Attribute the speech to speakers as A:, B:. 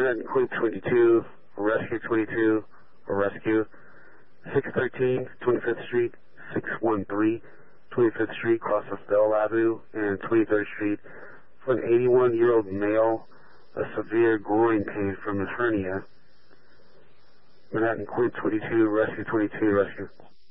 A: Manhattan Queen 22, Rescue 22, or Rescue, 613 25th Street, 613 25th Street, across Estelle Avenue and 23rd Street, for an 81-year-old male, a severe groin pain from his hernia. Manhattan Queen 22, Rescue 22, Rescue.